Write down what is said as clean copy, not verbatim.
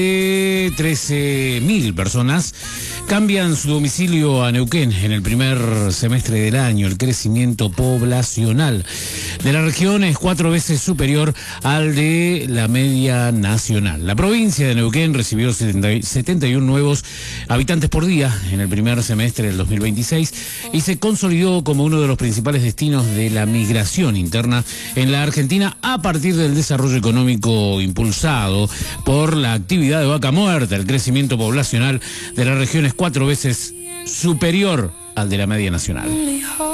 13.000 personas cambian su domicilio a Neuquén en el primer semestre del año. El crecimiento poblacional de la región es 4 veces superior al de la media nacional. La provincia de Neuquén recibió 71 nuevos habitantes por día en el primer semestre del 2026 y se consolidó como uno de los principales destinos de la migración interna en la Argentina a partir del desarrollo económico impulsado por la actividad de vaca muerta. El crecimiento poblacional de la región es 4 veces superior al de la media nacional.